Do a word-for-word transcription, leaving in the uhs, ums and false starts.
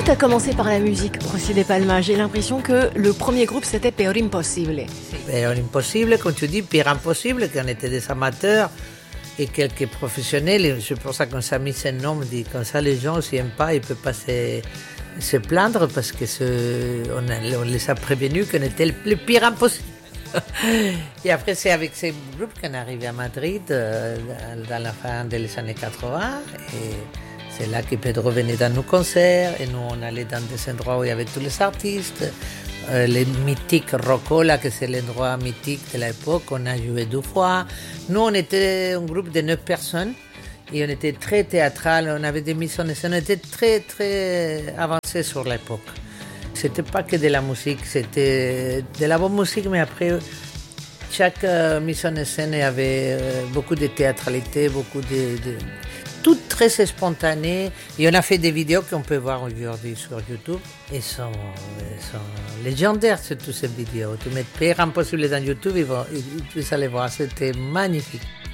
tu as commencé par la musique, Rosy de Palma? J'ai l'impression que le premier groupe, c'était Peor Impossible. Peor Impossible, comme tu dis, Pire Impossible, qu'on était des amateurs et quelques professionnels. C'est pour ça qu'on s'est mis ce nom. Dit, comme ça, les gens, s'ils n'aiment pas, ils ne peuvent pas se, se plaindre parce qu'on on les a prévenus qu'on était le, le pire impossible. Et après, c'est avec ces groupes qu'on est arrivé à Madrid euh, dans la fin des années quatre-vingts. Et c'est là que Pedro venait dans nos concerts. Et nous, on allait dans des endroits où il y avait tous les artistes. Euh, les mythiques Rocola, que c'est l'endroit mythique de l'époque, on a joué deux fois. Nous, on était un groupe de neuf personnes. Et on était très théâtral. On avait des mises en scène. On était très, très avancés sur l'époque. C'était pas que de la musique, c'était de la bonne musique, mais après, chaque euh, mise en scène avait euh, beaucoup de théâtralité, beaucoup de, de... tout très spontané. Et on a fait des vidéos qu'on peut voir aujourd'hui sur YouTube. Elles sont, elles sont légendaires, toutes ces vidéos. Tu mets Pire Impossible dans YouTube, ils vont, ils, vous allez voir, c'était magnifique.